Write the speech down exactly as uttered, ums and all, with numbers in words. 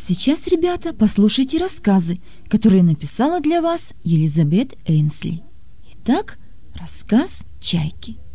сейчас, ребята, послушайте рассказы, которые написала для вас Елизабет Эйнсли. Итак, рассказ «Чайки».